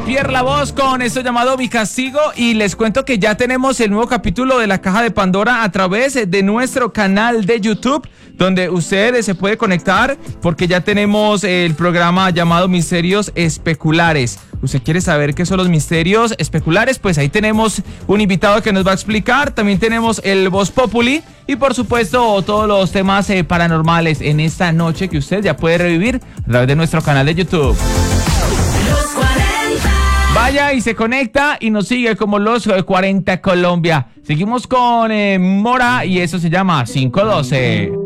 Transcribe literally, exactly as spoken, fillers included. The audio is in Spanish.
Pierre La Voz con esto llamado Mi Castigo, y les cuento que ya tenemos el nuevo capítulo de La Caja de Pandora a través de nuestro canal de YouTube, donde usted se puede conectar porque ya tenemos el programa llamado Misterios Especulares. ¿Usted quiere saber qué son los misterios especulares? Pues ahí tenemos un invitado que nos va a explicar. También tenemos el Voz Populi y por supuesto todos los temas eh, paranormales en esta noche que usted ya puede revivir a través de nuestro canal de YouTube. Vaya y se conecta y nos sigue como Los cuarenta Colombia. Seguimos con eh, Mora y eso se llama cinco doce.